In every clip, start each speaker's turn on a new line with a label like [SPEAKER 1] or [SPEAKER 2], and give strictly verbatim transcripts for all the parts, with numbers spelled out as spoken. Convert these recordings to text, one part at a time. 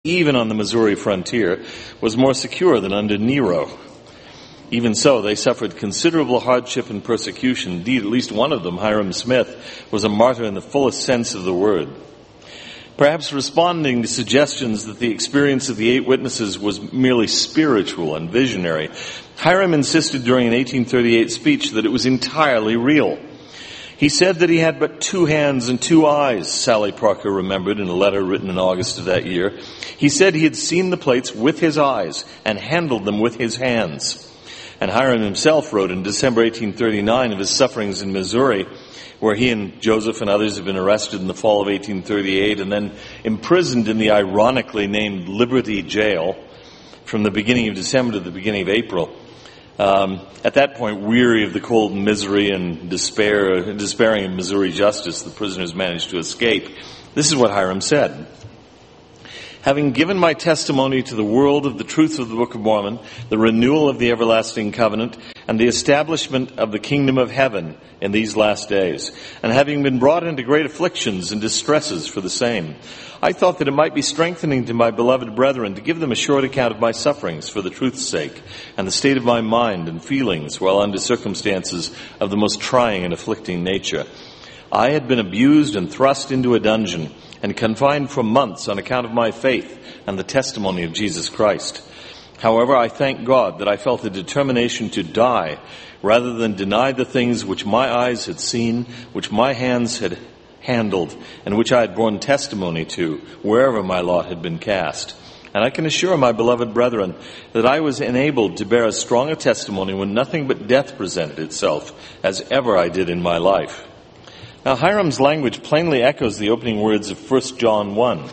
[SPEAKER 1] even on the Missouri frontier, was more secure than under Nero. Even so, they suffered considerable hardship and persecution. Indeed, at least one of them, Hyrum Smith, was a martyr in the fullest sense of the word. Perhaps responding to suggestions that the experience of the eight witnesses was merely spiritual and visionary, Hyrum insisted during an eighteen thirty-eight speech that it was entirely real. He said that he had but two hands and two eyes, Sally Parker remembered in a letter written in August of that year. He said he had seen the plates with his eyes and handled them with his hands. And Hyrum himself wrote in December eighteen thirty-nine of his sufferings in Missouri, where he and Joseph and others had been arrested in the fall of eighteen thirty-eight and then imprisoned in the ironically named Liberty Jail from the beginning of December to the beginning of April. Um, at that point, weary of the cold misery and despair, despairing of Missouri justice, the prisoners managed to escape. This is what Hyrum said. Having given my testimony to the world of the truth of the Book of Mormon, the renewal of the everlasting covenant, and the establishment of the kingdom of heaven in these last days, and having been brought into great afflictions and distresses for the same, I thought that it might be strengthening to my beloved brethren to give them a short account of my sufferings for the truth's sake, and the state of my mind and feelings while under circumstances of the most trying and afflicting nature. I had been abused and thrust into a dungeon, and confined for months on account of my faith and the testimony of Jesus Christ. However, I thank God that I felt a determination to die rather than deny the things which my eyes had seen, which my hands had handled, and which I had borne testimony to, wherever my lot had been cast. And I can assure my beloved brethren that I was enabled to bear as strong a testimony when nothing but death presented itself, as ever I did in my life. Now, Hyrum's language plainly echoes the opening words of First John one.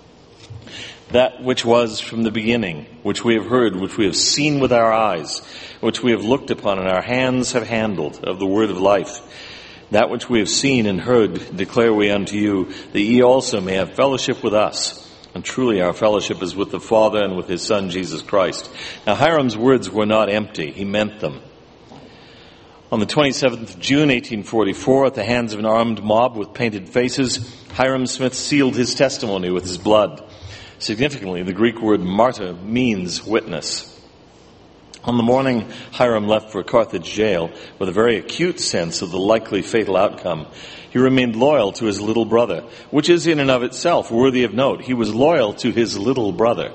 [SPEAKER 1] That which was from the beginning, which we have heard, which we have seen with our eyes, which we have looked upon and our hands have handled, of the word of life. That which we have seen and heard declare we unto you, that ye also may have fellowship with us. And truly our fellowship is with the Father and with his Son, Jesus Christ. Now, Hyrum's words were not empty. He meant them. On the twenty-seventh of June, eighteen forty-four, at the hands of an armed mob with painted faces, Hyrum Smith sealed his testimony with his blood. Significantly, the Greek word martyr means witness. On the morning Hyrum left for Carthage jail, with a very acute sense of the likely fatal outcome, he remained loyal to his little brother, which is in and of itself worthy of note. He was loyal to his little brother.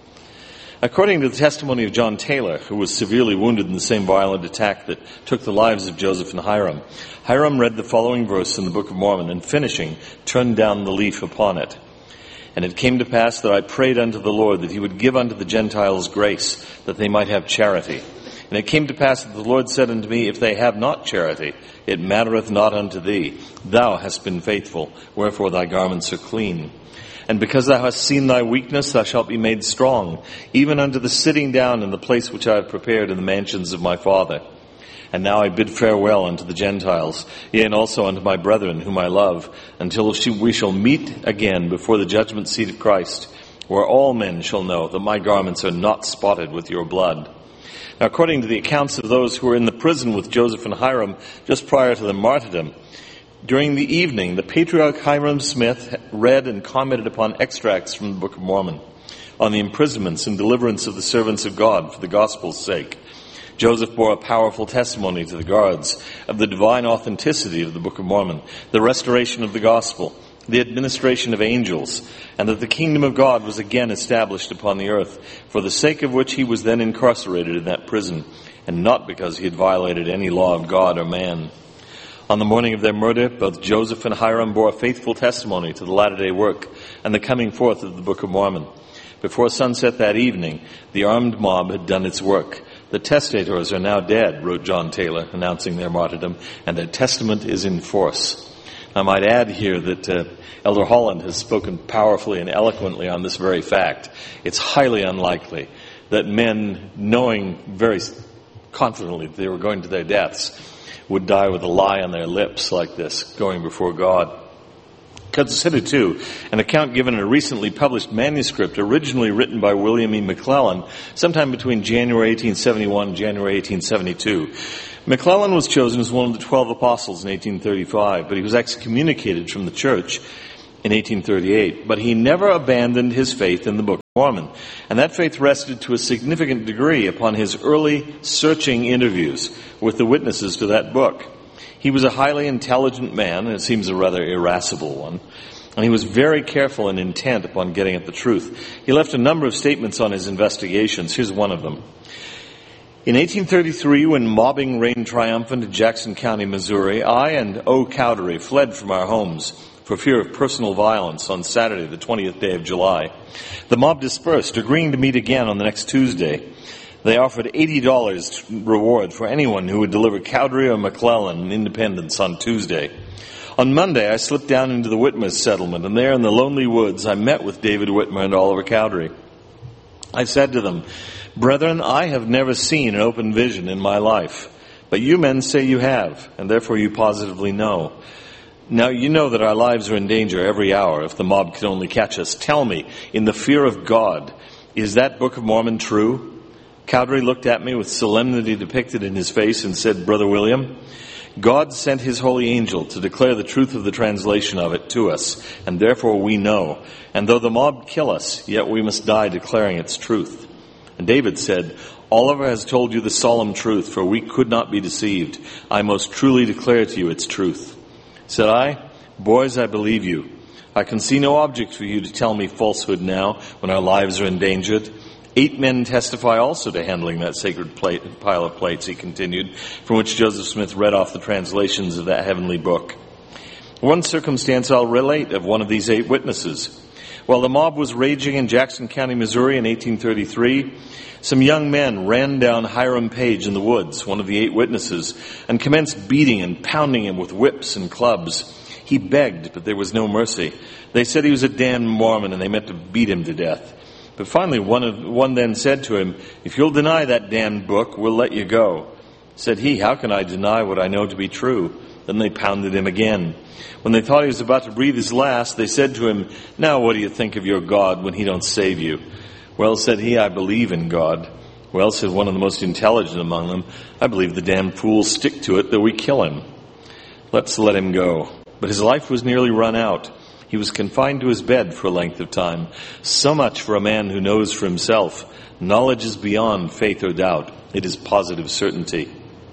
[SPEAKER 1] According to the testimony of John Taylor, who was severely wounded in the same violent attack that took the lives of Joseph and Hyrum, Hyrum read the following verse in the Book of Mormon, and finishing, turned down the leaf upon it. And it came to pass that I prayed unto the Lord that he would give unto the Gentiles grace, that they might have charity. And it came to pass that the Lord said unto me, if they have not charity, it mattereth not unto thee. Thou hast been faithful, wherefore thy garments are clean. And because thou hast seen thy weakness, thou shalt be made strong, even unto the sitting down in the place which I have prepared in the mansions of my Father. And now I bid farewell unto the Gentiles, yea, and also unto my brethren whom I love, until we shall meet again before the judgment seat of Christ, where all men shall know that my garments are not spotted with your blood. Now, according to the accounts of those who were in the prison with Joseph and Hyrum just prior to the martyrdom, during the evening, the patriarch Hyrum Smith read and commented upon extracts from the Book of Mormon on the imprisonments and deliverance of the servants of God for the gospel's sake. Joseph bore a powerful testimony to the guards of the divine authenticity of the Book of Mormon, the restoration of the gospel, the administration of angels, and that the kingdom of God was again established upon the earth, for the sake of which he was then incarcerated in that prison, and not because he had violated any law of God or man. On the morning of their murder, both Joseph and Hyrum bore a faithful testimony to the latter-day work and the coming forth of the Book of Mormon. Before sunset that evening, the armed mob had done its work. The testators are now dead, wrote John Taylor, announcing their martyrdom, and their testament is in force. I might add here that uh, Elder Holland has spoken powerfully and eloquently on this very fact. It's highly unlikely that men, knowing very confidently that they were going to their deaths, would die with a lie on their lips like this, going before God. Consider, too, an account given in a recently published manuscript originally written by William E. McClellan sometime between January eighteen seventy-one and January eighteen seventy-two. McClellan was chosen as one of the twelve apostles in eighteen thirty-five, but he was excommunicated from the church in eighteen thirty-eight, but he never abandoned his faith in the Book of Mormon. And that faith rested to a significant degree upon his early searching interviews with the witnesses to that book. He was a highly intelligent man, and it seems a rather irascible one, and he was very careful and intent upon getting at the truth. He left a number of statements on his investigations. Here's one of them. In eighteen thirty-three, when mobbing reigned triumphant in Jackson County, Missouri, I and O. Cowdery fled from our homes for fear of personal violence on Saturday, the twentieth day of July. The mob dispersed, agreeing to meet again on the next Tuesday. They offered eighty dollars reward for anyone who would deliver Cowdery or McClellan in Independence on Tuesday. On Monday, I slipped down into the Whitmer settlement, and there in the lonely woods, I met with David Whitmer and Oliver Cowdery. I said to them, "Brethren, I have never seen an open vision in my life, but you men say you have, and therefore you positively know. Now you know that our lives are in danger every hour if the mob could only catch us. Tell me, in the fear of God, is that Book of Mormon true?" Cowdery looked at me with solemnity depicted in his face and said, "Brother William, God sent his holy angel to declare the truth of the translation of it to us, and therefore we know. And though the mob kill us, yet we must die declaring its truth." And David said, "Oliver has told you the solemn truth, for we could not be deceived. I most truly declare to you its truth." Said I, "Boys, I believe you. I can see no object for you to tell me falsehood now, when our lives are endangered. Eight men testify also to handling that sacred plate, pile of plates," he continued, from which Joseph Smith read off the translations of that heavenly book. One circumstance I'll relate of one of these eight witnesses. While the mob was raging in Jackson County, Missouri in eighteen thirty-three, some young men ran down Hiram Page in the woods, one of the eight witnesses, and commenced beating and pounding him with whips and clubs. He begged, but there was no mercy. They said he was a damned Mormon, and they meant to beat him to death. But finally one, of, one then said to him, "If you'll deny that damned book, we'll let you go." Said he, "How can I deny what I know to be true?" Then they pounded him again. When they thought he was about to breathe his last, they said to him, "Now what do you think of your God when he don't save you?" "Well," said he, "I believe in God." "Well," said one of the most intelligent among them, "I believe the damned fools stick to it, though we kill him. Let's let him go." But his life was nearly run out. He was confined to his bed for a length of time. So much for a man who knows for himself. Knowledge is beyond faith or doubt. It is positive certainty.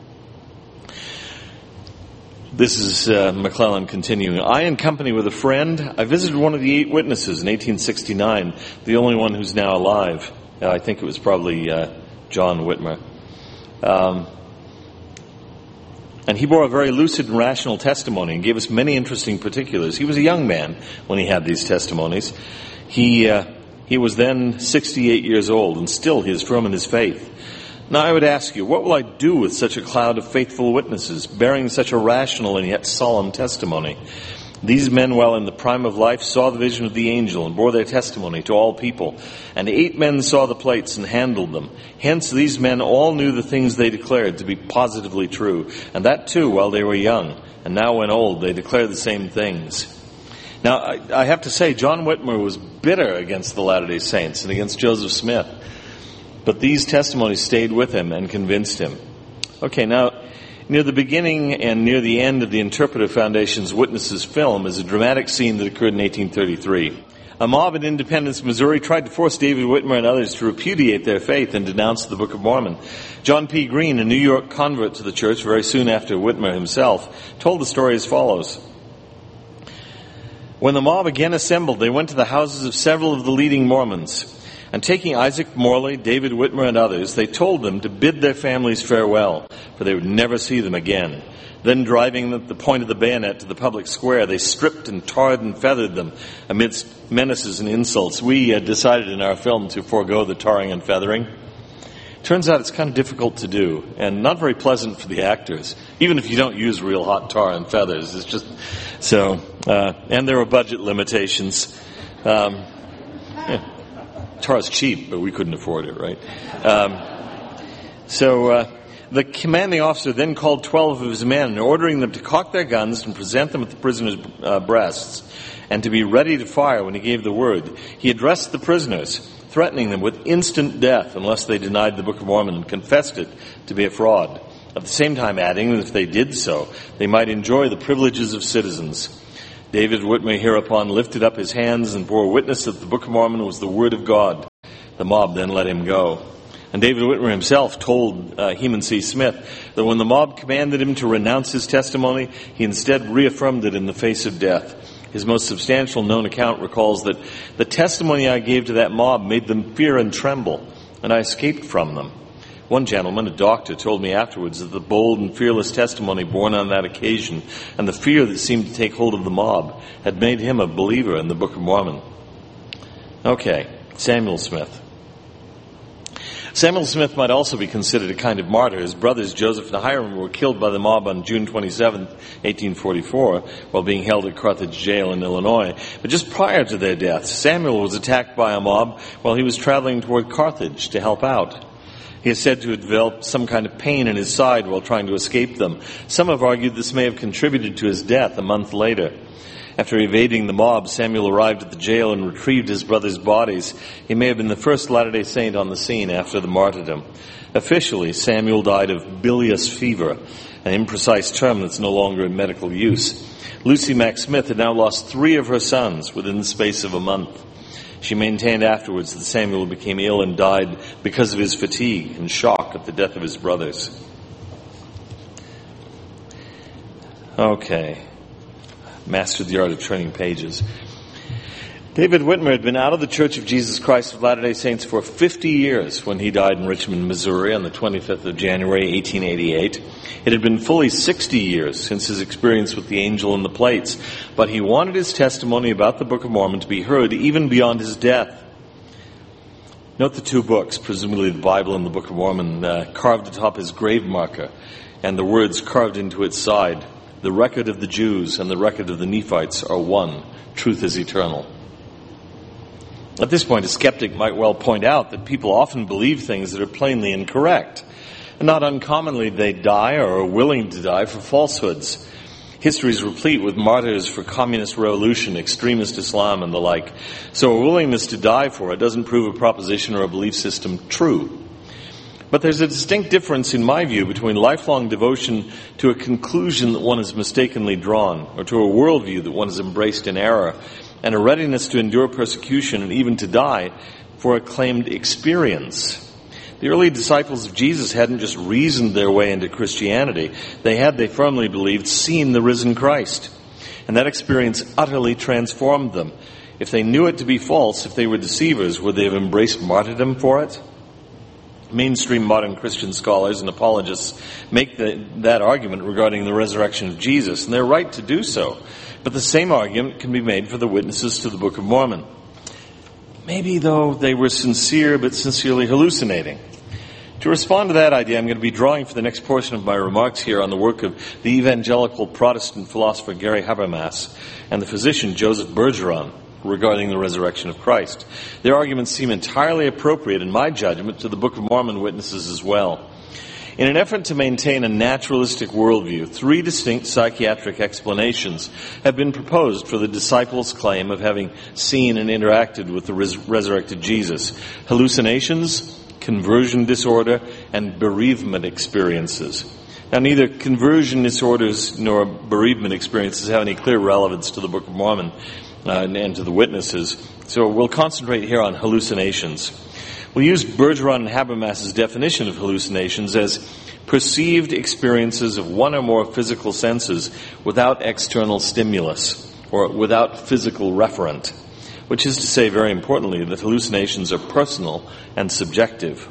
[SPEAKER 1] This is uh, McClellan continuing. I, in company with a friend, I visited one of the eight witnesses in eighteen sixty-nine, the only one who's now alive. Uh, I think it was probably uh, John Whitmer. Um, And he bore a very lucid and rational testimony and gave us many interesting particulars. He was a young man when he had these testimonies. He uh, he was then sixty-eight years old, and still he is firm in his faith. Now I would ask you, what will I do with such a cloud of faithful witnesses, bearing such a rational and yet solemn testimony? These men, while in the prime of life, saw the vision of the angel and bore their testimony to all people. And eight men saw the plates and handled them. Hence these men all knew the things they declared to be positively true. And that too while they were young. And now when old, they declare the same things. Now, I, I have to say, John Whitmer was bitter against the Latter-day Saints and against Joseph Smith. But these testimonies stayed with him and convinced him. Okay, now, near the beginning and near the end of the Interpretive Foundation's Witnesses film is a dramatic scene that occurred in eighteen thirty-three. A mob in Independence, Missouri tried to force David Whitmer and others to repudiate their faith and denounce the Book of Mormon. John P. Green, a New York convert to the church very soon after Whitmer himself, told the story as follows. When the mob again assembled, they went to the houses of several of the leading Mormons. And taking Isaac Morley, David Whitmer, and others, they told them to bid their families farewell, for they would never see them again. Then, driving them at the point of the bayonet to the public square, they stripped and tarred and feathered them amidst menaces and insults. We uh, decided in our film to forego the tarring and feathering. Turns out it's kind of difficult to do, and not very pleasant for the actors, even if you don't use real hot tar and feathers. It's just so, uh, and there were budget limitations. Um, yeah. Tar's cheap, but we couldn't afford it, right? Um, so uh, the commanding officer then called twelve of his men, ordering them to cock their guns and present them at the prisoners' uh, breasts, and to be ready to fire when he gave the word. He addressed the prisoners, threatening them with instant death unless they denied the Book of Mormon and confessed it to be a fraud. At the same time adding that if they did so, they might enjoy the privileges of citizens. David Whitmer hereupon lifted up his hands and bore witness that the Book of Mormon was the word of God. The mob then let him go. And David Whitmer himself told uh, Heman C. Smith that when the mob commanded him to renounce his testimony, he instead reaffirmed it in the face of death. His most substantial known account recalls that the testimony I gave to that mob made them fear and tremble, and I escaped from them. One gentleman, a doctor, told me afterwards that the bold and fearless testimony borne on that occasion and the fear that seemed to take hold of the mob had made him a believer in the Book of Mormon. Okay, Samuel Smith. Samuel Smith might also be considered a kind of martyr. His brothers Joseph and Hiram were killed by the mob on June twenty-seventh, eighteen forty-four, while being held at Carthage Jail in Illinois. But just prior to their deaths, Samuel was attacked by a mob while he was traveling toward Carthage to help out. He is said to have developed some kind of pain in his side while trying to escape them. Some have argued this may have contributed to his death a month later. After evading the mob, Samuel arrived at the jail and retrieved his brothers' bodies. He may have been the first Latter-day Saint on the scene after the martyrdom. Officially, Samuel died of bilious fever, an imprecise term that's no longer in medical use. Lucy Mack Smith had now lost three of her sons within the space of a month. She maintained afterwards that Samuel became ill and died because of his fatigue and shock at the death of his brothers. Okay. Mastered the art of turning pages. David Whitmer had been out of the Church of Jesus Christ of Latter-day Saints for fifty years when he died in Richmond, Missouri on the twenty-fifth of January, eighteen eighty-eight. It had been fully sixty years since his experience with the angel in the plates, but he wanted his testimony about the Book of Mormon to be heard even beyond his death. Note the two books, presumably the Bible and the Book of Mormon, uh, carved atop his grave marker, and the words carved into its side. The record of the Jews and the record of the Nephites are one. Truth is eternal. At this point, a skeptic might well point out that people often believe things that are plainly incorrect. And not uncommonly, they die or are willing to die for falsehoods. History is replete with martyrs for communist revolution, extremist Islam, and the like. So a willingness to die for it doesn't prove a proposition or a belief system true. But there's a distinct difference, in my view, between lifelong devotion to a conclusion that one has mistakenly drawn, or to a worldview that one has embraced in error, and a readiness to endure persecution and even to die for a claimed experience. The early disciples of Jesus hadn't just reasoned their way into Christianity. They had, they firmly believed, seen the risen Christ. And that experience utterly transformed them. If they knew it to be false, if they were deceivers, would they have embraced martyrdom for it? Mainstream modern Christian scholars and apologists make the, that argument regarding the resurrection of Jesus, and they're right to do so. But the same argument can be made for the witnesses to the Book of Mormon. Maybe, though, they were sincere but sincerely hallucinating. To respond to that idea, I'm going to be drawing for the next portion of my remarks here on the work of the evangelical Protestant philosopher Gary Habermas and the physician Joseph Bergeron regarding the resurrection of Christ. Their arguments seem entirely appropriate, in my judgment, to the Book of Mormon witnesses as well. In an effort to maintain a naturalistic worldview, three distinct psychiatric explanations have been proposed for the disciples' claim of having seen and interacted with the res- resurrected Jesus: hallucinations, conversion disorder, and bereavement experiences. Now, neither conversion disorders nor bereavement experiences have any clear relevance to the Book of Mormon uh, and to the witnesses, so we'll concentrate here on hallucinations. We'll use Bergeron and Habermas's definition of hallucinations as perceived experiences of one or more physical senses without external stimulus, or without physical referent, which is to say, very importantly, that hallucinations are personal and subjective.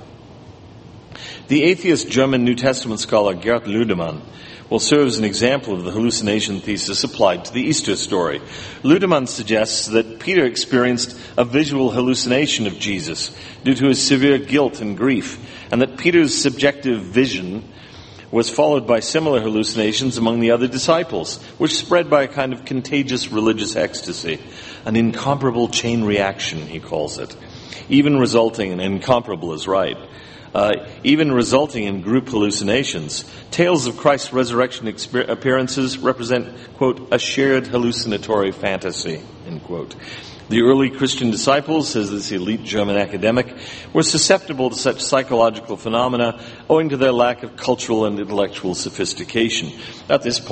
[SPEAKER 1] The atheist German New Testament scholar Gerd Ludemann will serve as an example of the hallucination thesis applied to the Easter story. Ludemann suggests that Peter experienced a visual hallucination of Jesus due to his severe guilt and grief, and that Peter's subjective vision was followed by similar hallucinations among the other disciples, which spread by a kind of contagious religious ecstasy, an incomparable chain reaction, he calls it, even resulting in incomparable is right. Uh, even resulting in group hallucinations. Tales of Christ's resurrection exper- appearances represent, quote, a shared hallucinatory fantasy, end quote. The early Christian disciples, says this elite German academic, were susceptible to such psychological phenomena owing to their lack of cultural and intellectual sophistication. At this point,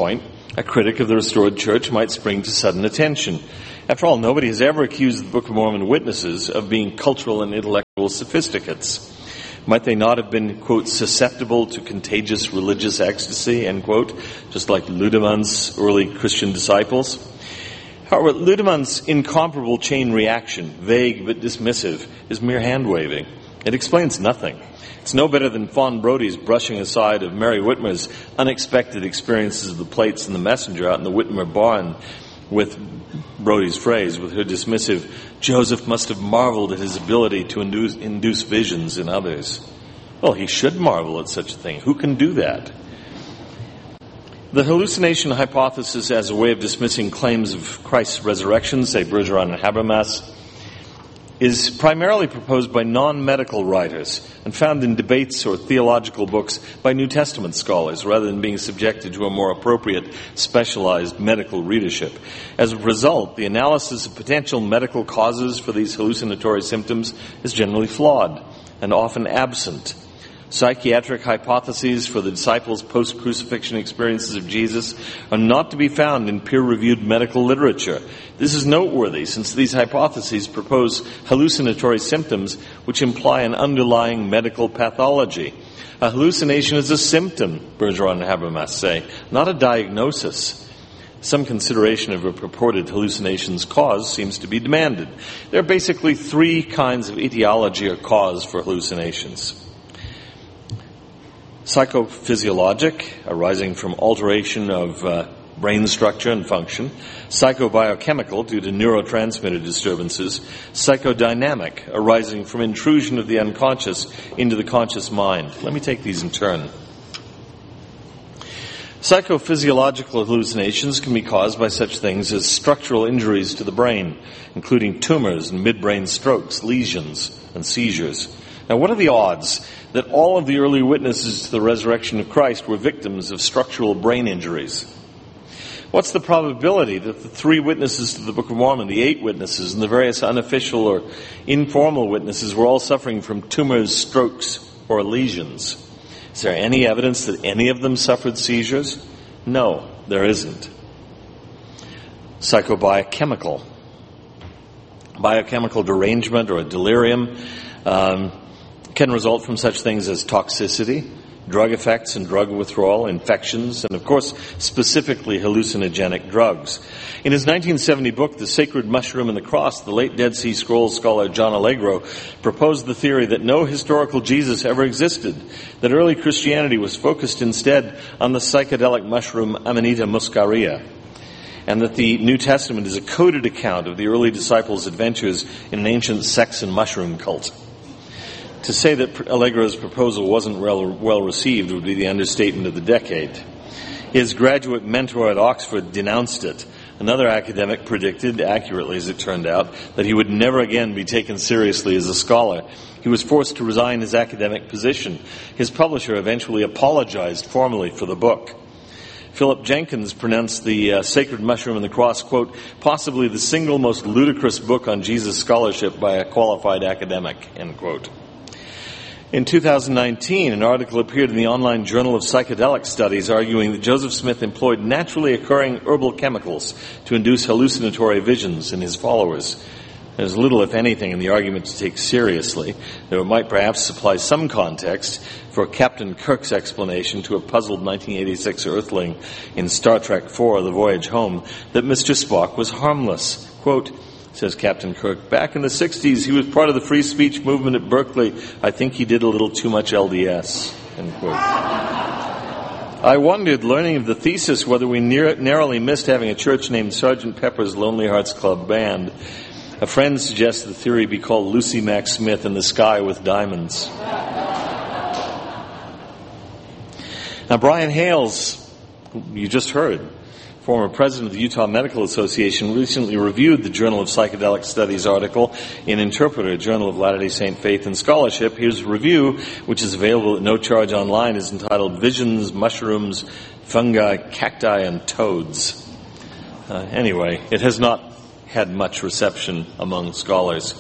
[SPEAKER 1] A critic of the restored church might spring to sudden attention. After all, nobody has ever accused the Book of Mormon witnesses of being cultural and intellectual sophisticates. Might they not have been, quote, susceptible to contagious religious ecstasy, end quote, just like Ludemann's early Christian disciples? However, Ludemann's incomparable chain reaction, vague but dismissive, is mere hand-waving. It explains nothing. It's no better than Fawn Brody's brushing aside of Mary Whitmer's unexpected experiences of the plates and the messenger out in the Whitmer barn with Brody's phrase, with her dismissive, Joseph must have marveled at his ability to induce, induce visions in others. Well, he should marvel at such a thing. Who can do that? The hallucination hypothesis as a way of dismissing claims of Christ's resurrection, say Bergeron and Habermas, is primarily proposed by non-medical writers and found in debates or theological books by New Testament scholars rather than being subjected to a more appropriate specialized medical readership. As a result, the analysis of potential medical causes for these hallucinatory symptoms is generally flawed and often absent. Psychiatric hypotheses for the disciples' post-crucifixion experiences of Jesus are not to be found in peer-reviewed medical literature. This is noteworthy since these hypotheses propose hallucinatory symptoms which imply an underlying medical pathology. A hallucination is a symptom, Bergeron and Habermas say, not a diagnosis. Some consideration of a purported hallucination's cause seems to be demanded. There are basically three kinds of etiology or cause for hallucinations. Psychophysiologic, arising from alteration of uh, brain structure and function. Psychobiochemical, due to neurotransmitter disturbances. Psychodynamic, arising from intrusion of the unconscious into the conscious mind. Let me take these in turn. Psychophysiological hallucinations can be caused by such things as structural injuries to the brain, including tumors and midbrain strokes, lesions, and seizures. Now, what are the odds that all of the early witnesses to the resurrection of Christ were victims of structural brain injuries? What's the probability that the three witnesses to the Book of Mormon, the eight witnesses, and the various unofficial or informal witnesses were all suffering from tumors, strokes, or lesions? Is there any evidence that any of them suffered seizures? No, there isn't. Psychobiochemical. Biochemical derangement or delirium um, can result from such things as toxicity, drug effects and drug withdrawal, infections, and of course, specifically hallucinogenic drugs. In his nineteen seventy book, The Sacred Mushroom and the Cross, the late Dead Sea Scrolls scholar John Allegro proposed the theory that no historical Jesus ever existed, that early Christianity was focused instead on the psychedelic mushroom Amanita muscaria, and that the New Testament is a coded account of the early disciples' adventures in an ancient sex and mushroom cult. To say that Allegro's proposal wasn't well, well received would be the understatement of the decade. His graduate mentor at Oxford denounced it. Another academic predicted, accurately as it turned out, that he would never again be taken seriously as a scholar. He was forced to resign his academic position. His publisher eventually apologized formally for the book. Philip Jenkins pronounced The uh, Sacred Mushroom and the Cross, quote, possibly the single most ludicrous book on Jesus scholarship by a qualified academic, end quote. In two thousand nineteen, an article appeared in the Online Journal of Psychedelic Studies arguing that Joseph Smith employed naturally occurring herbal chemicals to induce hallucinatory visions in his followers. There's little, if anything, in the argument to take seriously, though it might perhaps supply some context for Captain Kirk's explanation to a puzzled nineteen eighty-six Earthling in Star Trek four, The Voyage Home, that Mister Spock was harmless. Quote, says Captain Kirk, back in the sixties, he was part of the free speech movement at Berkeley. I think he did a little too much L D S, end quote. I wondered, learning of the thesis, whether we near, narrowly missed having a church named Sergeant Pepper's Lonely Hearts Club Band. A friend suggests the theory be called Lucy Mack Smith in the Sky with Diamonds. Now, Brian Hales, you just heard, former president of the Utah Medical Association, recently reviewed the Journal of Psychedelic Studies article in Interpreter, Journal of Latter-day Saint Faith and Scholarship. His review, which is available at no charge online, is entitled Visions, Mushrooms, Fungi, Cacti, and Toads. Uh, anyway, it has not had much reception among scholars.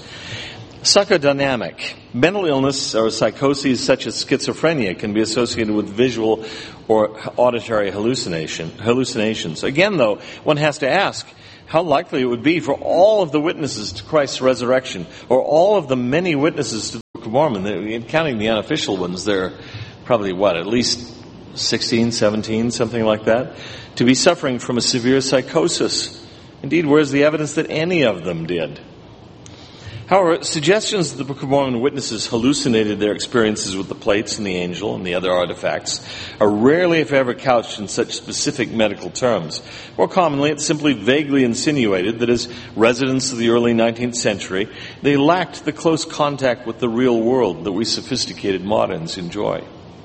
[SPEAKER 1] Psychodynamic. Mental illness or psychoses such as schizophrenia can be associated with visual or auditory hallucination, hallucinations. Again, though, one has to ask how likely it would be for all of the witnesses to Christ's resurrection, or all of the many witnesses to the Book of Mormon, counting the unofficial ones, there are probably, what, at least sixteen, seventeen, something like that, to be suffering from a severe psychosis. Indeed, where's the evidence that any of them did? However, suggestions that the Book of Mormon witnesses hallucinated their experiences with the plates and the angel and the other artifacts are rarely, if ever, couched in such specific medical terms. More commonly, it's simply vaguely insinuated that as residents of the early nineteenth century, they lacked the close contact with the real world that we sophisticated moderns enjoy.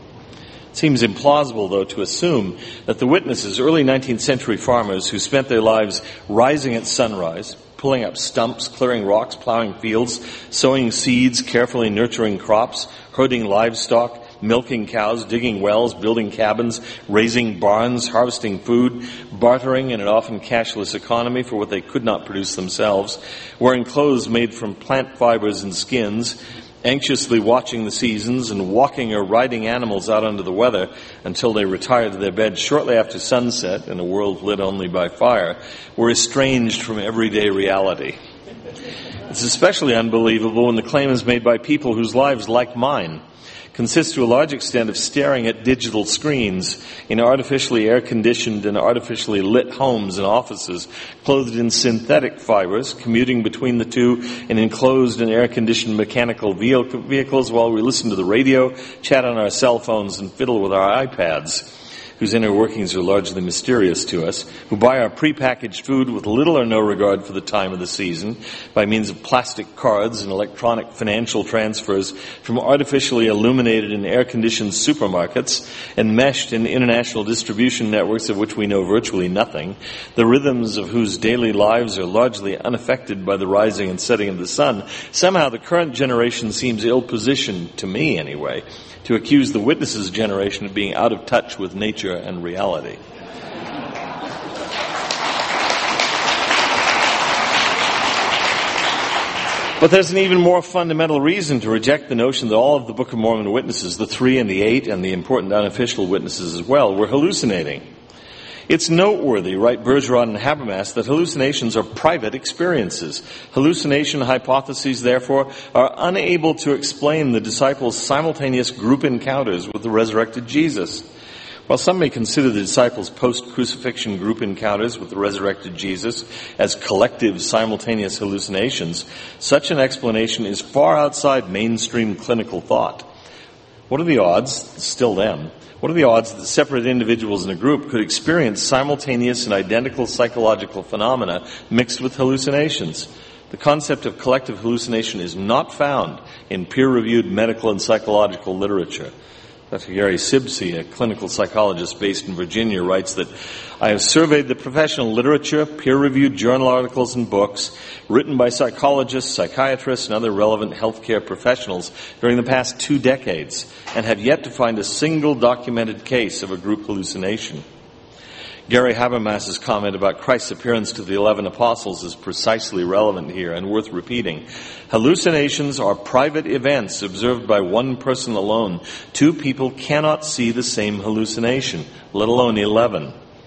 [SPEAKER 1] It seems implausible, though, to assume that the witnesses, early nineteenth century farmers who spent their lives rising at sunrise, pulling up stumps, clearing rocks, plowing fields, sowing seeds, carefully nurturing crops, herding livestock, milking cows, digging wells, building cabins, raising barns, harvesting food, bartering in an often cashless economy for what they could not produce themselves, wearing clothes made from plant fibers and skins, anxiously watching the seasons and walking or riding animals out under the weather until they retired to their beds shortly after sunset in a world lit only by fire, were estranged from everyday reality. It's especially unbelievable when the claim is made by people whose lives, like mine, consist to a large extent of staring at digital screens in artificially air-conditioned and artificially lit homes and offices, clothed in synthetic fibers, commuting between the two in enclosed and air-conditioned mechanical vehicles while we listen to the radio, chat on our cell phones, and fiddle with our iPads, whose inner workings are largely mysterious to us, who buy our prepackaged food with little or no regard for the time of the season by means of plastic cards and electronic financial transfers from artificially illuminated and air-conditioned supermarkets enmeshed in international distribution networks of which we know virtually nothing, the rhythms of whose daily lives are largely unaffected by the rising and setting of the sun. Somehow the current generation seems ill-positioned, to me anyway, to accuse the witnesses' generation of being out of touch with nature and reality. But there's an even more fundamental reason to reject the notion that all of the Book of Mormon witnesses, the three and the eight and the important unofficial witnesses as well, were hallucinating. It's noteworthy, write Bergeron and Habermas, that hallucinations are private experiences. Hallucination hypotheses, therefore, are unable to explain the disciples' simultaneous group encounters with the resurrected Jesus. While some may consider the disciples' post-crucifixion group encounters with the resurrected Jesus as collective simultaneous hallucinations, such an explanation is far outside mainstream clinical thought. What are the odds, still them, what are the odds that separate individuals in a group could experience simultaneous and identical psychological phenomena mixed with hallucinations? The concept of collective hallucination is not found in peer-reviewed medical and psychological literature. Doctor Gary Sibsey, a clinical psychologist based in Virginia, writes that I have surveyed the professional literature, peer-reviewed journal articles and books written by psychologists, psychiatrists, and other relevant healthcare professionals during the past two decades and have yet to find a single documented case of a group hallucination. Gary Habermas's comment about Christ's appearance to the eleven apostles is precisely relevant here and worth repeating. Hallucinations are private events observed by one person alone. Two people cannot see the same hallucination, let alone eleven.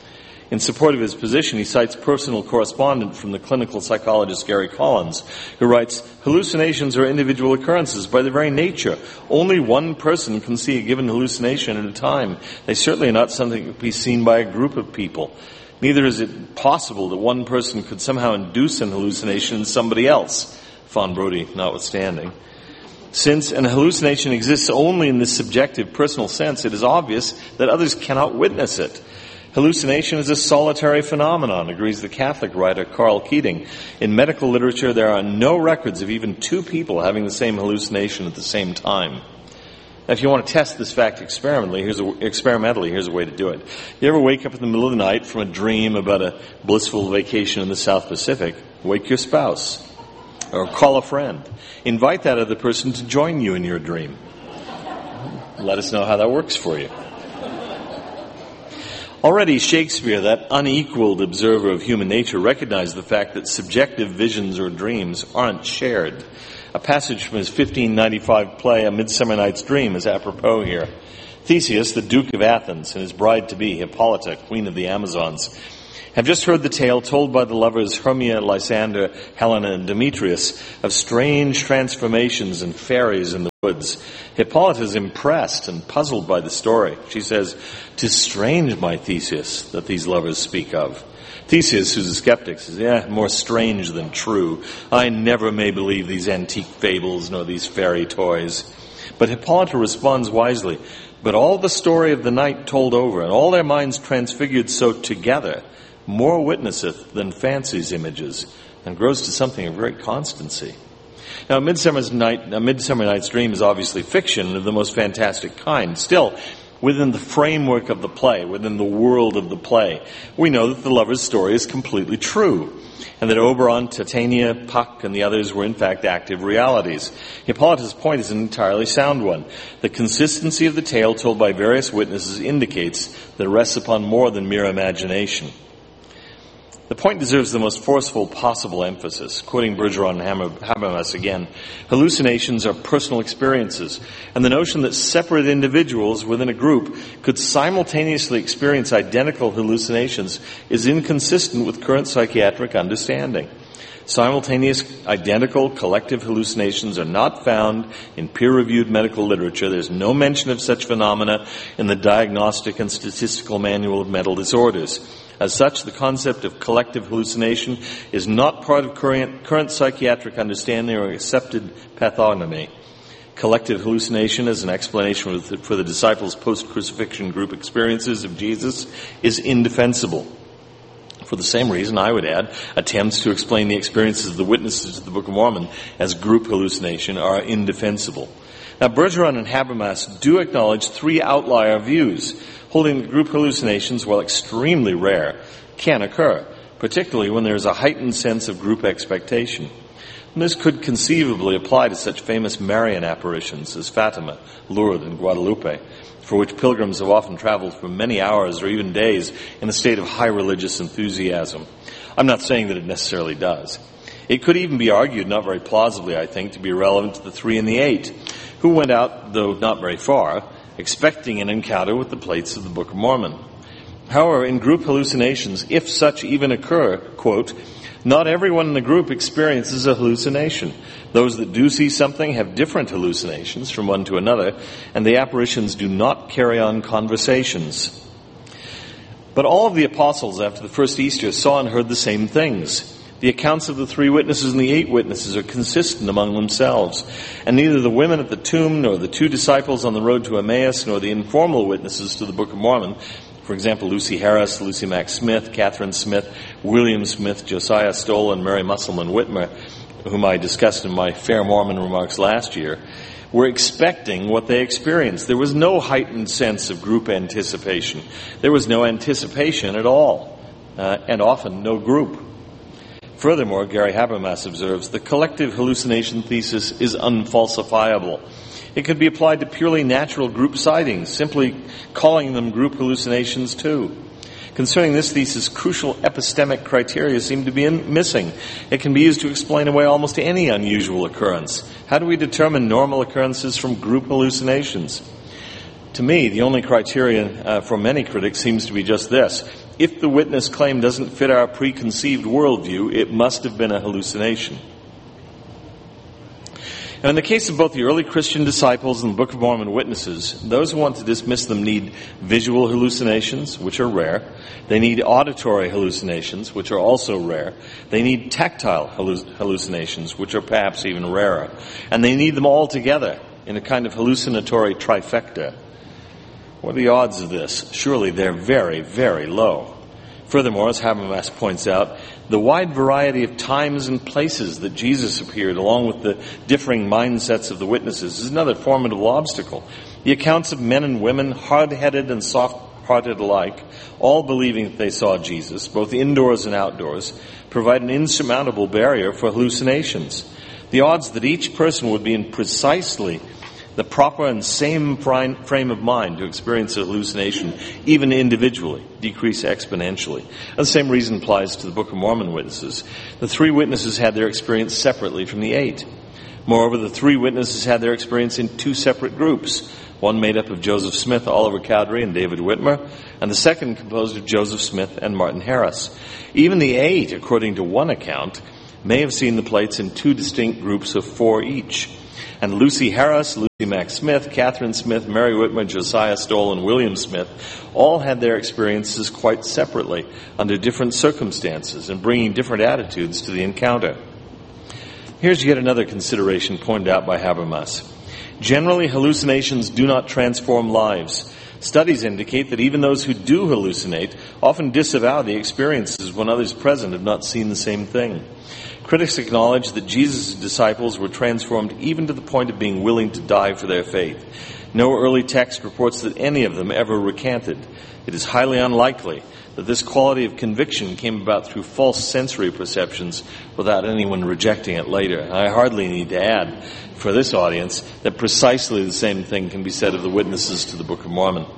[SPEAKER 1] In support of his position, he cites personal correspondence from the clinical psychologist Gary Collins, who writes, hallucinations are individual occurrences by their very nature. Only one person can see a given hallucination at a time. They certainly are not something that can be seen by a group of people. Neither is it possible that one person could somehow induce an hallucination in somebody else, Von Brody notwithstanding. Since an hallucination exists only in this subjective personal sense, it is obvious that others cannot witness it. Hallucination is a solitary phenomenon, agrees the Catholic writer Karl Keating. In medical literature, there are no records of even two people having the same hallucination at the same time. Now, if you want to test this fact experimentally, here's a, experimentally, here's a way to do it. You ever wake up in the middle of the night from a dream about a blissful vacation in the South Pacific? Wake your spouse. Or call a friend. Invite that other person to join you in your dream. Let us know how that works for you. Already Shakespeare, that unequaled observer of human nature, recognized the fact that subjective visions or dreams aren't shared. A passage from his fifteen ninety-five play, A Midsummer Night's Dream, is apropos here. Theseus, the Duke of Athens, and his bride-to-be, Hippolyta, Queen of the Amazons, have just heard the tale told by the lovers Hermia, Lysander, Helena, and Demetrius of strange transformations and fairies in the woods. Hippolyta is impressed and puzzled by the story. She says, "'Tis strange, my Theseus, that these lovers speak of." Theseus, who's a skeptic, says, "Yeah, more strange than true. I never may believe these antique fables nor these fairy toys." But Hippolyta responds wisely, "But all the story of the night told over, and all their minds transfigured so together, more witnesseth than fancy's images, and grows to something of great constancy." Now, Midsummer's Night, A Midsummer Night's Dream is obviously fiction of the most fantastic kind. Still, within the framework of the play, within the world of the play, we know that the lover's story is completely true, and that Oberon, Titania, Puck, and the others were in fact active realities. Hippolyta's point is an entirely sound one. The consistency of the tale told by various witnesses indicates that it rests upon more than mere imagination. The point deserves the most forceful possible emphasis. Quoting Bergeron and Habermas again, hallucinations are personal experiences, and the notion that separate individuals within a group could simultaneously experience identical hallucinations is inconsistent with current psychiatric understanding. Simultaneous, identical, collective hallucinations are not found in peer-reviewed medical literature. There's no mention of such phenomena in the Diagnostic and Statistical Manual of Mental Disorders. As such, the concept of collective hallucination is not part of current, current psychiatric understanding or accepted pathognomy. Collective hallucination as an explanation for the, for the disciples' post-crucifixion group experiences of Jesus is indefensible. For the same reason, I would add, attempts to explain the experiences of the witnesses of the Book of Mormon as group hallucination are indefensible. Now, Bergeron and Habermas do acknowledge three outlier views, holding that group hallucinations, while extremely rare, can occur, particularly when there is a heightened sense of group expectation. And this could conceivably apply to such famous Marian apparitions as Fatima, Lourdes, and Guadalupe, for which pilgrims have often traveled for many hours or even days in a state of high religious enthusiasm. I'm not saying that it necessarily does. It could even be argued, not very plausibly, I think, to be relevant to the three and the eight, who went out, though not very far, expecting an encounter with the plates of the Book of Mormon. However, in group hallucinations, if such even occur, quote, "Not everyone in the group experiences a hallucination. Those that do see something have different hallucinations from one to another, and the apparitions do not carry on conversations." But all of the apostles after the first Easter saw and heard the same things. The accounts of the three witnesses and the eight witnesses are consistent among themselves, and neither the women at the tomb, nor the two disciples on the road to Emmaus, nor the informal witnesses to the Book of Mormon, for example, Lucy Harris, Lucy Mack Smith, Catherine Smith, William Smith, Josiah Stoll, and Mary Musselman Whitmer, whom I discussed in my Fair Mormon remarks last year, were expecting what they experienced. There was no heightened sense of group anticipation. There was no anticipation at all, uh, and often no group. Furthermore, Gary Habermas observes, the collective hallucination thesis is unfalsifiable. It could be applied to purely natural group sightings, simply calling them group hallucinations too. Concerning this thesis, crucial epistemic criteria seem to be in, missing. It can be used to explain away almost any unusual occurrence. How do we determine normal occurrences from group hallucinations? To me, the only criterion uh, for many critics seems to be just this. If the witness claim doesn't fit our preconceived worldview, it must have been a hallucination. Now, in the case of both the early Christian disciples and the Book of Mormon witnesses, those who want to dismiss them need visual hallucinations, which are rare. They need auditory hallucinations, which are also rare. They need tactile hallucinations, which are perhaps even rarer. And they need them all together in a kind of hallucinatory trifecta. What are the odds of this? Surely they're very, very low. Furthermore, as Habermas points out, the wide variety of times and places that Jesus appeared, along with the differing mindsets of the witnesses, is another formidable obstacle. The accounts of men and women, hard-headed and soft-hearted alike, all believing that they saw Jesus, both indoors and outdoors, provide an insurmountable barrier for hallucinations. The odds that each person would be in precisely the proper and same frame of mind to experience a hallucination, even individually, decrease exponentially. And the same reason applies to the Book of Mormon witnesses. The three witnesses had their experience separately from the eight. Moreover, the three witnesses had their experience in two separate groups. one made up of Joseph Smith, Oliver Cowdery, and David Whitmer, and the second composed of Joseph Smith and Martin Harris. Even the eight, according to one account, may have seen the plates in two distinct groups of four each. And Lucy Harris, Lucy Mack Smith, Catherine Smith, Mary Whitmer, Josiah Stoll, and William Smith all had their experiences quite separately, under different circumstances, and bringing different attitudes to the encounter. Here's yet another consideration pointed out by Habermas. Generally, hallucinations do not transform lives. Studies indicate that even those who do hallucinate often disavow the experiences when others present have not seen the same thing. Critics acknowledge that Jesus' disciples were transformed even to the point of being willing to die for their faith. No early text reports that any of them ever recanted. It is highly unlikely that this quality of conviction came about through false sensory perceptions without anyone rejecting it later. I hardly need to add for this audience that precisely the same thing can be said of the witnesses to the Book of Mormon.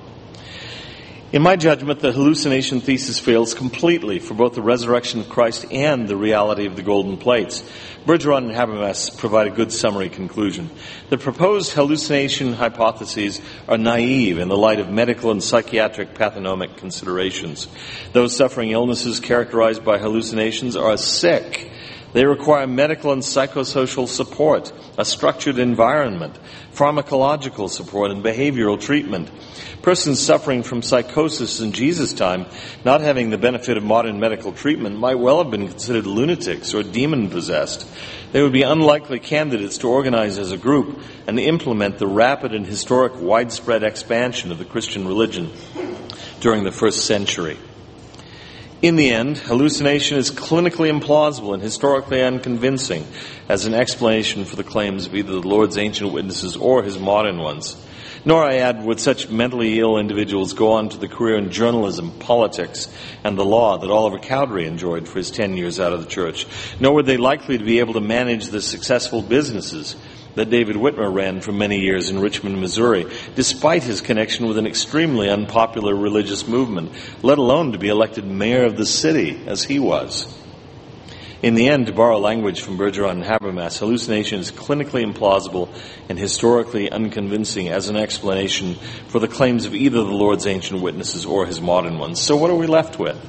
[SPEAKER 1] In my judgment, the hallucination thesis fails completely for both the resurrection of Christ and the reality of the golden plates. Bergeron and Habermas provide a good summary conclusion. The proposed hallucination hypotheses are naive in the light of medical and psychiatric pathonomic considerations. Those suffering illnesses characterized by hallucinations are sick. They require medical and psychosocial support, a structured environment, pharmacological support, and behavioral treatment. Persons suffering from psychosis in Jesus' time, not having the benefit of modern medical treatment, might well have been considered lunatics or demon-possessed. They would be unlikely candidates to organize as a group and implement the rapid and historic widespread expansion of the Christian religion during the first century. In the end, hallucination is clinically implausible and historically unconvincing as an explanation for the claims of either the Lord's ancient witnesses or his modern ones. Nor, I add, would such mentally ill individuals go on to the career in journalism, politics, and the law that Oliver Cowdery enjoyed for his ten years out of the church. Nor were they likely to be able to manage the successful businesses that David Whitmer ran for many years in Richmond, Missouri, despite his connection with an extremely unpopular religious movement, let alone to be elected mayor of the city, as he was. In the end, to borrow language from Bergeron and Habermas, hallucination is clinically implausible and historically unconvincing as an explanation for the claims of either the Lord's ancient witnesses or his modern ones. So what are we left with?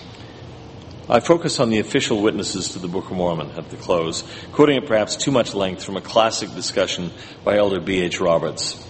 [SPEAKER 1] I focus on the official witnesses to the Book of Mormon at the close, quoting at perhaps too much length from a classic discussion by Elder B H Roberts.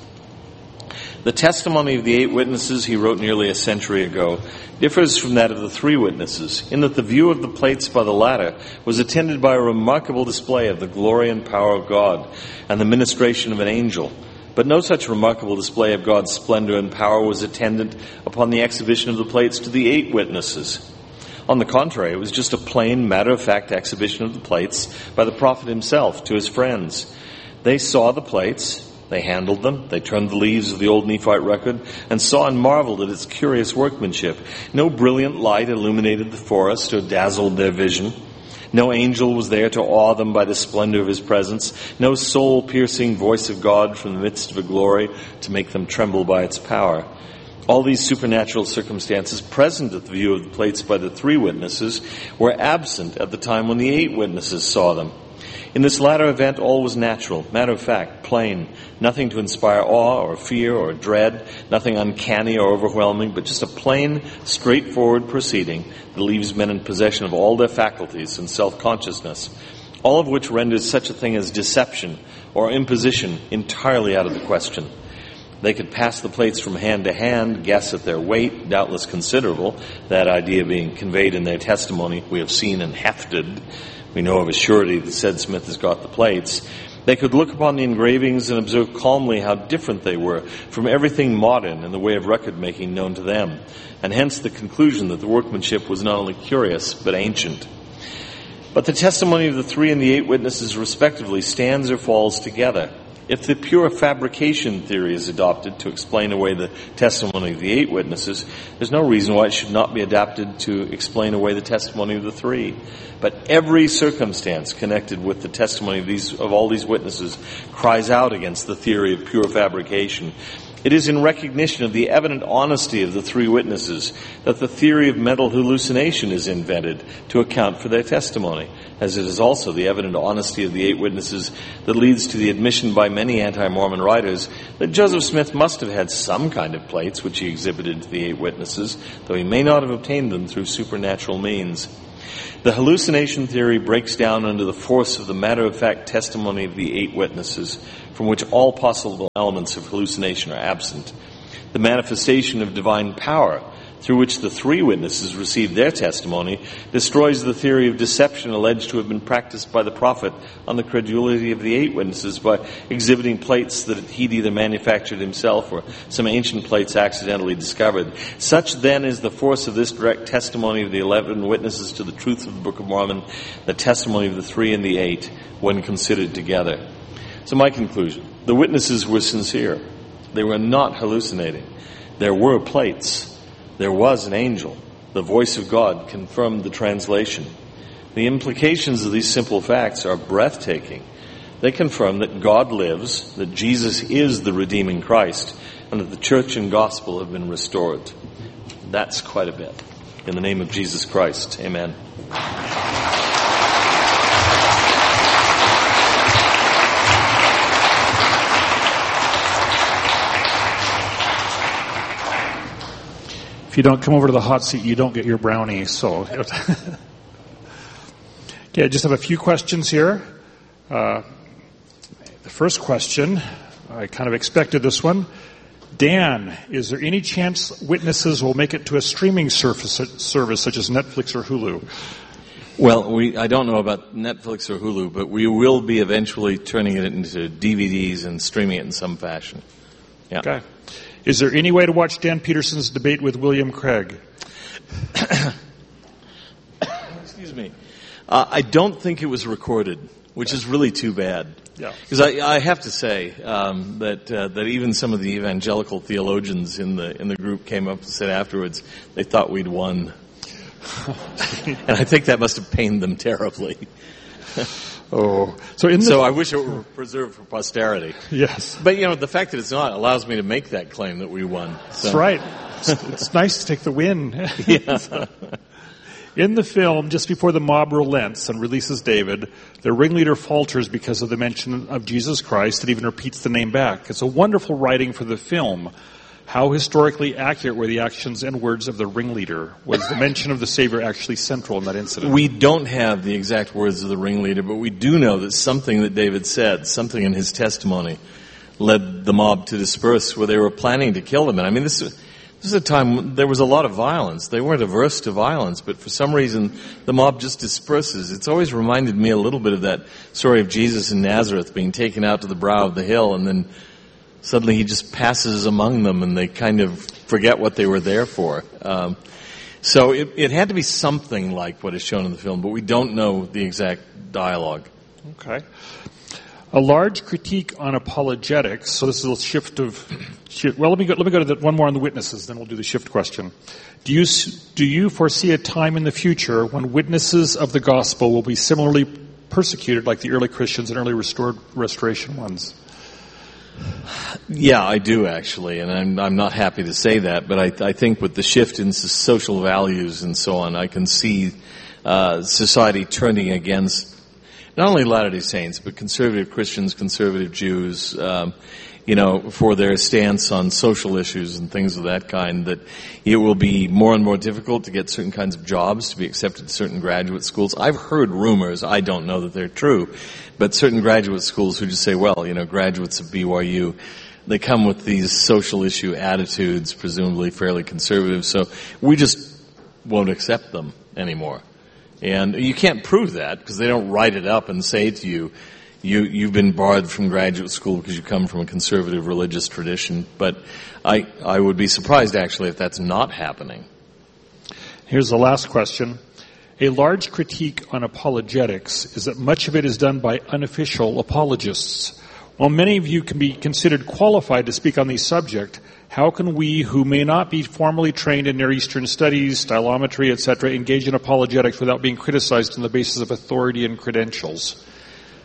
[SPEAKER 1] The testimony of the eight witnesses he wrote nearly a century ago differs from that of the three witnesses in that the view of the plates by the latter was attended by a remarkable display of the glory and power of God and the ministration of an angel. But no such remarkable display of God's splendor and power was attendant upon the exhibition of the plates to the eight witnesses. On the contrary, it was just a plain, matter-of-fact exhibition of the plates by the prophet himself to his friends. They saw the plates, they handled them, they turned the leaves of the old Nephite record, and saw and marveled at its curious workmanship. No brilliant light illuminated the forest or dazzled their vision. No angel was there to awe them by the splendor of his presence. No soul-piercing voice of God from the midst of a glory to make them tremble by its power. All these supernatural circumstances present at the view of the plates by the three witnesses were absent at the time when the eight witnesses saw them. In this latter event, all was natural, matter-of-fact, plain, nothing to inspire awe or fear or dread, nothing uncanny or overwhelming, but just a plain, straightforward proceeding that leaves men in possession of all their faculties and self-consciousness, all of which renders such a thing as deception or imposition entirely out of the question. They could pass the plates from hand to hand, guess at their weight, doubtless considerable, that idea being conveyed in their testimony, we have seen and hefted. We know of a surety that said Smith has got the plates. They could look upon the engravings and observe calmly how different they were from everything modern in the way of record-making known to them, and hence the conclusion that the workmanship was not only curious, but ancient. But the testimony of the three and the eight witnesses respectively stands or falls together. If the pure fabrication theory is adopted to explain away the testimony of the eight witnesses, there's no reason why it should not be adapted to explain away the testimony of the three. But every circumstance connected with the testimony of these of all these witnesses cries out against the theory of pure fabrication. It is in recognition of the evident honesty of the three witnesses that the theory of mental hallucination is invented to account for their testimony, as it is also the evident honesty of the eight witnesses that leads to the admission by many anti-Mormon writers that Joseph Smith must have had some kind of plates which he exhibited to the eight witnesses, though he may not have obtained them through supernatural means. The hallucination theory breaks down under the force of the matter-of-fact testimony of the eight witnesses, from which all possible elements of hallucination are absent. The manifestation of divine power, through which the three witnesses received their testimony, destroys the theory of deception alleged to have been practiced by the prophet on the credulity of the eight witnesses by exhibiting plates that he'd either manufactured himself or some ancient plates accidentally discovered. Such then is the force of this direct testimony of the eleven witnesses to the truth of the Book of Mormon, the testimony of the three and the eight, when considered together. So my conclusion, the witnesses were sincere. They were not hallucinating. There were plates. There was an angel. The voice of God confirmed the translation. The implications of these simple facts are breathtaking. They confirm that God lives, that Jesus is the redeeming Christ, and that the church and gospel have been restored. That's quite a bit. In the name of Jesus Christ, amen.
[SPEAKER 2] If you don't come over to the hot seat, you don't get your brownie. So, okay, I just have a few questions here. Uh, the first question, I kind of expected this one. Dan, is there any chance witnesses will make it to a streaming service, service such as Netflix or Hulu?
[SPEAKER 1] Well, we I don't know about Netflix or Hulu, but we will be eventually turning it into D V Ds and streaming it in some fashion. Yeah.
[SPEAKER 2] Okay. Is there any way to watch Dan Peterson's debate with William Craig?
[SPEAKER 1] Excuse me. Uh, I don't think it was recorded, which is really too bad.
[SPEAKER 2] Yeah.
[SPEAKER 1] Because I, I have to say um, that uh, that even some of the evangelical theologians in the in the group came up and said afterwards they thought we'd won, and I think that must have pained them terribly.
[SPEAKER 2] Oh, so in the,
[SPEAKER 1] so I wish it were preserved for posterity.
[SPEAKER 2] Yes,
[SPEAKER 1] but you know the fact that it's not allows me to make that claim that we won. So.
[SPEAKER 2] That's right. It's, it's nice to take the win.
[SPEAKER 1] Yeah.
[SPEAKER 2] In the film, just before the mob relents and releases David, the ringleader falters because of the mention of Jesus Christ and even repeats the name back. It's a wonderful writing for the film. How historically accurate were the actions and words of the ringleader? Was the mention of the Savior actually central in that incident?
[SPEAKER 1] We don't have the exact words of the ringleader, but we do know that something that David said, something in his testimony, led the mob to disperse where they were planning to kill him. And I mean, this, this is a time when there was a lot of violence. They weren't averse to violence, but for some reason the mob just disperses. It's always reminded me a little bit of that story of Jesus in Nazareth being taken out to the brow of the hill, and then suddenly he just passes among them and they kind of forget what they were there for. Um, so it, it had to be something like what is shown in the film, but we don't know the exact dialogue.
[SPEAKER 2] Okay. A large critique on apologetics. So this is a shift of, shift, well, let me go, let me go to the, one more on the witnesses, then we'll do the shift question. Do you, do you foresee a time in the future when witnesses of the gospel will be similarly persecuted like the early Christians and early restored, restoration ones?
[SPEAKER 1] Yeah, I do actually, and I'm, I'm not happy to say that, but I, I think with the shift in social values and so on, I can see uh, society turning against not only Latter-day Saints, but conservative Christians, conservative Jews, um, you know, for their stance on social issues and things of that kind, that it will be more and more difficult to get certain kinds of jobs, to be accepted to certain graduate schools. I've heard rumors, I don't know that they're true, but certain graduate schools who just say, well, you know, graduates of B Y U, they come with these social issue attitudes, presumably fairly conservative, so we just won't accept them anymore. And you can't prove that because they don't write it up and say to you, you, you've been barred from graduate school because you come from a conservative religious tradition. But I, I would be surprised actually if that's not happening.
[SPEAKER 2] Here's the last question. A large critique on apologetics is that much of it is done by unofficial apologists. While many of you can be considered qualified to speak on these subjects, how can we, who may not be formally trained in Near Eastern studies, stylometry, et cetera, engage in apologetics without being criticized on the basis of authority and credentials?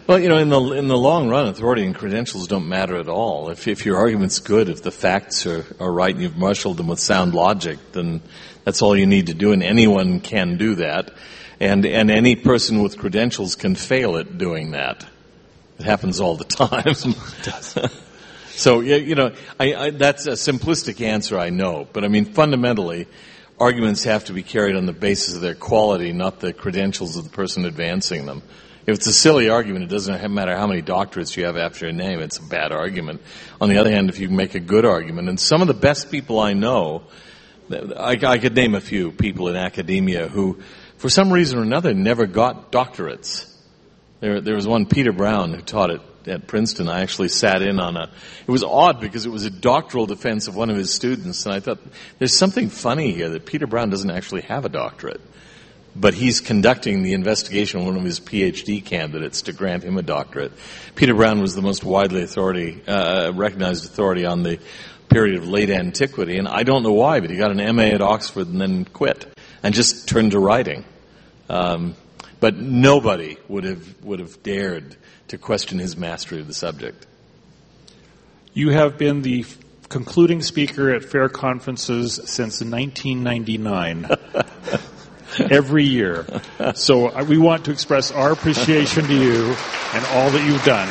[SPEAKER 1] Well, you know, in the in the long run, authority and credentials don't matter at all. If if your argument's good, if the facts are, are right and you've marshaled them with sound logic, then that's all you need to do, and anyone can do that. And and any person with credentials can fail at doing that. It happens all the time. It does. So, you know, I, I, that's a simplistic answer, I know. But, I mean, fundamentally, arguments have to be carried on the basis of their quality, not the credentials of the person advancing them. If it's a silly argument, it doesn't matter how many doctorates you have after your name. It's a bad argument. On the other hand, if you make a good argument, and some of the best people I know, I, I could name a few people in academia who, for some reason or another, never got doctorates. There, there was one, Peter Brown, who taught at, at Princeton. I actually sat in on a, it was odd because it was a doctoral defense of one of his students, and I thought, there's something funny here that Peter Brown doesn't actually have a doctorate. But he's conducting the investigation of one of his PhD candidates to grant him a doctorate. Peter Brown was the most widely authority, uh, recognized authority on the period of late antiquity, and I don't know why, but he got an M A at Oxford and then quit and just turned to writing. Um, but nobody would have would have dared to question his mastery of the subject.
[SPEAKER 2] You have been the concluding speaker at fair conferences since nineteen ninety-nine. Every year. So uh, we want to express our appreciation to you and all that you've done.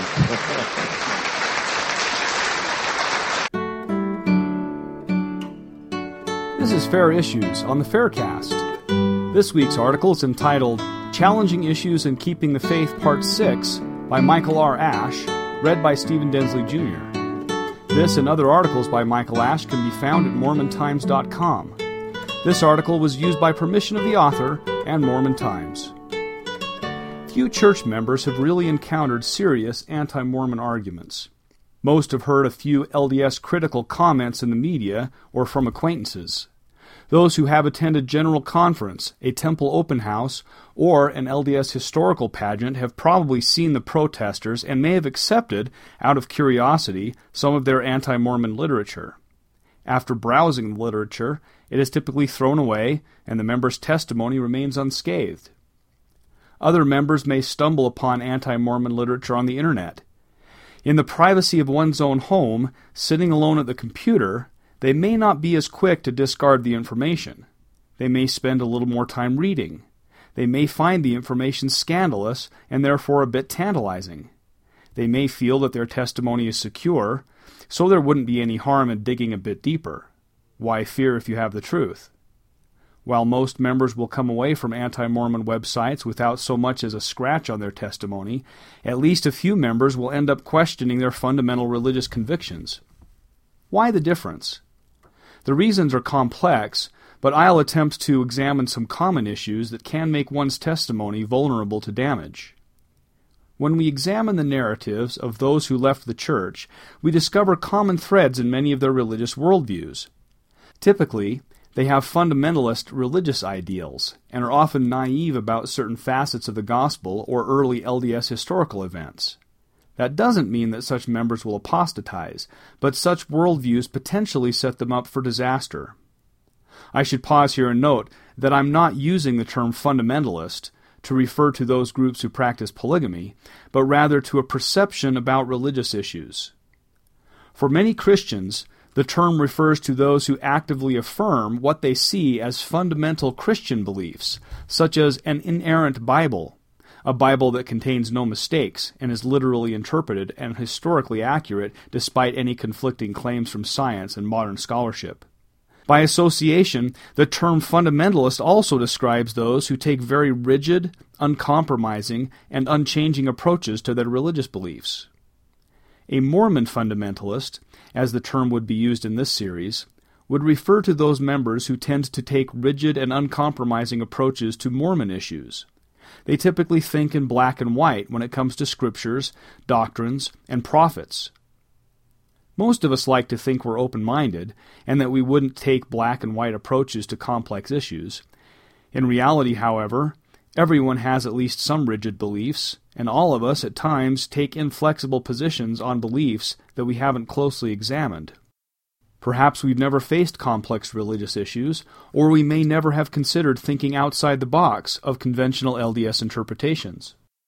[SPEAKER 3] This is Fair Issues on the Faircast. This week's article is entitled Challenging Issues in Keeping the Faith Part six by Michael R. Ash, read by Stephen Densley Junior This and other articles by Michael Ash can be found at Mormon Times dot com. This article was used by permission of the author and Mormon Times. Few church members have really encountered serious anti-Mormon arguments. Most have heard a few L D S critical comments in the media or from acquaintances. Those who have attended General Conference, a temple open house, or an L D S historical pageant have probably seen the protesters and may have accepted, out of curiosity, some of their anti-Mormon literature. After browsing the literature, it is typically thrown away, and the member's testimony remains unscathed. Other members may stumble upon anti-Mormon literature on the Internet. In the privacy of one's own home, sitting alone at the computer, they may not be as quick to discard the information. They may spend a little more time reading. They may find the information scandalous and therefore a bit tantalizing. They may feel that their testimony is secure, so there wouldn't be any harm in digging a bit deeper. Why fear if you have the truth? While most members will come away from anti-Mormon websites without so much as a scratch on their testimony, at least a few members will end up questioning their fundamental religious convictions. Why the difference? The reasons are complex, but I'll attempt to examine some common issues that can make one's testimony vulnerable to damage. When we examine the narratives of those who left the church, we discover common threads in many of their religious worldviews. Typically, they have fundamentalist religious ideals and are often naive about certain facets of the gospel or early L D S historical events. That doesn't mean that such members will apostatize, but such worldviews potentially set them up for disaster. I should pause here and note that I'm not using the term fundamentalist to refer to those groups who practice polygamy, but rather to a perception about religious issues. For many Christians, the term refers to those who actively affirm what they see as fundamental Christian beliefs, such as an inerrant Bible, a Bible that contains no mistakes and is literally interpreted and historically accurate despite any conflicting claims from science and modern scholarship. By association, the term fundamentalist also describes those who take very rigid, uncompromising, and unchanging approaches to their religious beliefs. A Mormon fundamentalist, as the term would be used in this series, would refer to those members who tend to take rigid and uncompromising approaches to Mormon issues. They typically think in black and white when it comes to scriptures, doctrines, and prophets. Most of us like to think we're open-minded, and that we wouldn't take black and white approaches to complex issues. In reality, however, everyone has at least some rigid beliefs, and all of us at times take inflexible positions on beliefs that we haven't closely examined. Perhaps we've never faced complex religious issues, or we may never have considered thinking outside the box of conventional L D S interpretations.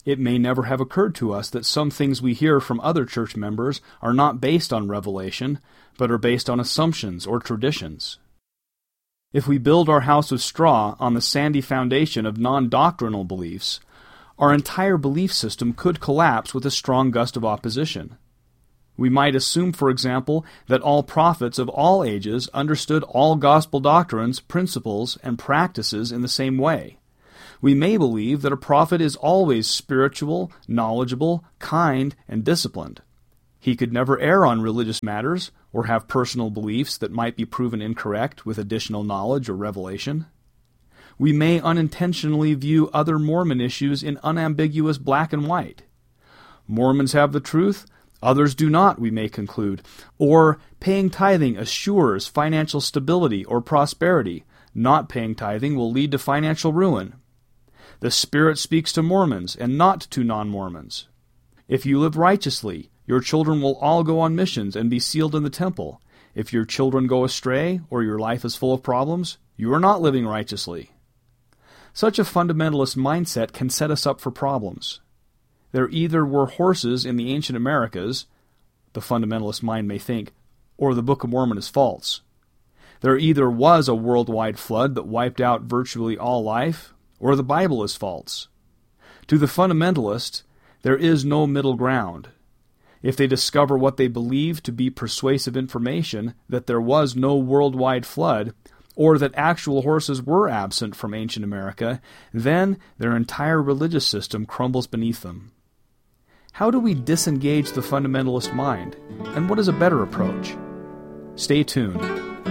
[SPEAKER 3] It may never have occurred to us that some things we hear from other church members are not based on revelation, but are based on assumptions or traditions. If we build our house of straw on the sandy foundation of non-doctrinal beliefs, our entire belief system could collapse with a strong gust of opposition. We might assume, for example, that all prophets of all ages understood all gospel doctrines, principles, and practices in the same way. We may believe that a prophet is always spiritual, knowledgeable, kind, and disciplined. He could never err on religious matters or have personal beliefs that might be proven incorrect with additional knowledge or revelation. We may unintentionally view other Mormon issues in unambiguous black and white. Mormons have the truth, others do not, we may conclude. Or paying tithing assures financial stability or prosperity. Not paying tithing will lead to financial ruin. The Spirit speaks to Mormons and not to non-Mormons. If you live righteously, your children will all go on missions and be sealed in the temple. If your children go astray or your life is full of problems, you are not living righteously. Such a fundamentalist mindset can set us up for problems. There either were horses in the ancient Americas, the fundamentalist mind may think, or the Book of Mormon is false. There either was a worldwide flood that wiped out virtually all life, or the Bible is false. To the fundamentalist, there is no middle ground. If they discover what they believe to be persuasive information, that there was no worldwide flood, or that actual horses were absent from ancient America, then their entire religious system crumbles beneath them. How do we disengage the fundamentalist mind, and what is a better approach? Stay tuned.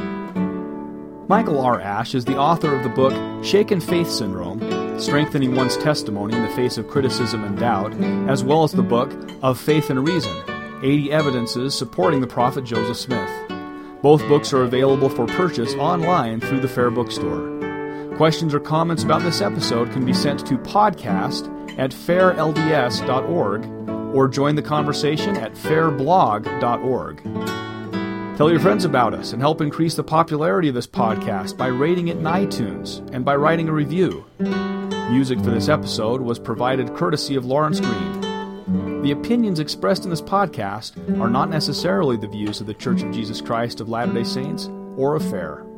[SPEAKER 3] Michael R. Ash is the author of the book Shaken Faith Syndrome, Strengthening One's Testimony in the Face of Criticism and Doubt, as well as the book Of Faith and Reason, eighty Evidences Supporting the Prophet Joseph Smith. Both books are available for purchase online through the Fair Bookstore. Questions or comments about this episode can be sent to podcast at fair l d s dot org or join the conversation at fair blog dot org. Tell your friends about us and help increase the popularity of this podcast by rating it in iTunes and by writing a review. Music for this episode was provided courtesy of Lawrence Green. The opinions expressed in this podcast are not necessarily the views of the Church of Jesus Christ of Latter-day Saints or of Fair.